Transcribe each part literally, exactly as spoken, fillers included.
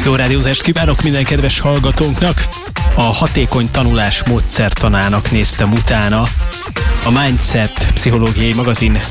Jó rádiózást kívánok minden kedves hallgatónknak! A hatékony tanulás módszertanának néztem utána. A Mindset pszichológiai magazinban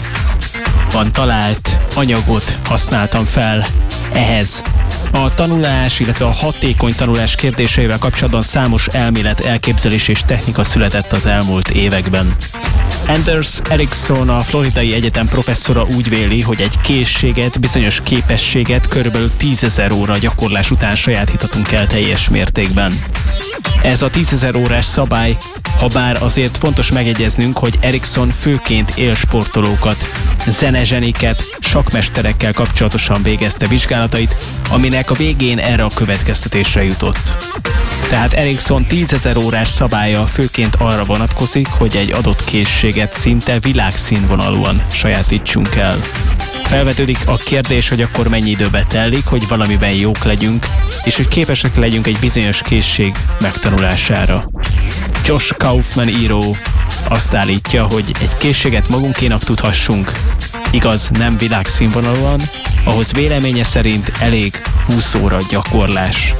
talált anyagot használtam fel ehhez. A tanulás, illetve a hatékony tanulás kérdéseivel kapcsolatban számos elmélet, elképzelés és technika született az elmúlt években. Anders Ericsson, a Floridai Egyetem professzora úgy véli, hogy egy készséget, bizonyos képességet körülbelül tízezer óra gyakorlás után sajátíthatunk el teljes mértékben. Ez a tízezer órás szabály, ha bár azért fontos megjegyeznünk, hogy Ericsson főként élsportolókat, zenezseniket, sakkmesterekkel kapcsolatosan végezte vizsgálatait, aminek a végén erre a következtetésre jutott. Tehát Ericsson tízezer órás szabálya főként arra vonatkozik, hogy egy adott készséget szinte világszínvonalúan sajátítsunk el. Felvetődik a kérdés, hogy akkor mennyi időbe telik, hogy valamiben jók legyünk, és hogy képesek legyünk egy bizonyos készség megtanulására. Josh Kaufman író azt állítja, hogy egy készséget magunkénak tudhassunk, igaz, nem világszínvonalúan, ahhoz véleménye szerint elég húsz óra gyakorlás.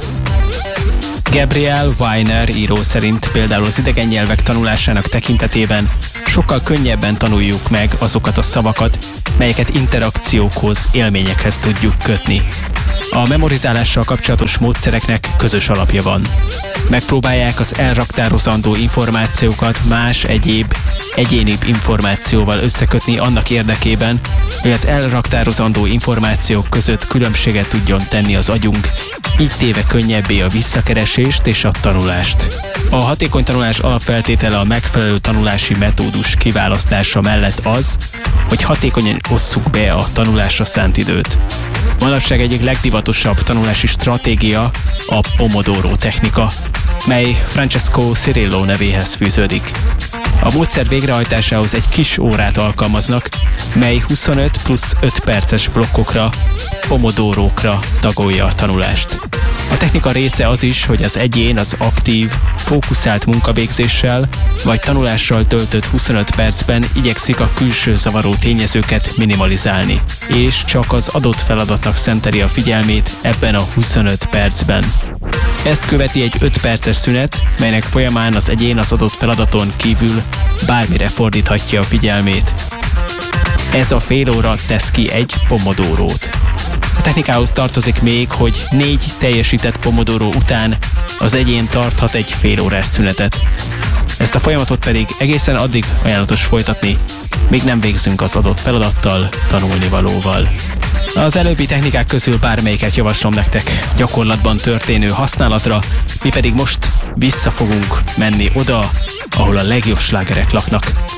Gabriel Weiner író szerint például az idegen nyelvek tanulásának tekintetében sokkal könnyebben tanuljuk meg azokat a szavakat, melyeket interakciókhoz, élményekhez tudjuk kötni. A memorizálással kapcsolatos módszereknek közös alapja van. Megpróbálják az elraktározandó információkat más egyéb, egyénibb információval összekötni annak érdekében, hogy az elraktározandó információk között különbséget tudjon tenni az agyunk, így téve könnyebbé a visszakeresést és a tanulást. A hatékony tanulás alapfeltétele a megfelelő tanulási metódus kiválasztása mellett az, hogy hatékonyan osszuk be a tanulásra szánt időt. Manapság egyik legdivatosabb tanulási stratégia a Pomodoro technika, mely Francesco Cirillo nevéhez fűződik. A módszer végrehajtásához egy kis órát alkalmaznak, mely huszonöt plusz öt perces blokkokra, pomodorókra tagolja a tanulást. A technika része az is, hogy az egyén az aktív, fókuszált munkavégzéssel vagy tanulással töltött huszonöt percben igyekszik a külső zavaró tényezőket minimalizálni, és csak az adott feladatnak szenteli a figyelmét ebben a huszonöt percben. Ezt követi egy öt perces szünet, melynek folyamán az egyén az adott feladaton kívül bármire fordíthatja a figyelmét. Ez a fél óra tesz ki egy pomodorót. A technikához tartozik még, hogy négy teljesített pomodoró után az egyén tarthat egy fél órás szünetet. Ezt a folyamatot pedig egészen addig ajánlatos folytatni, míg nem végzünk az adott feladattal, tanulnivalóval. Az előbbi technikák közül bármelyiket javaslom nektek gyakorlatban történő használatra, mi pedig most vissza fogunk menni oda, ahol a legjobb slágerek laknak.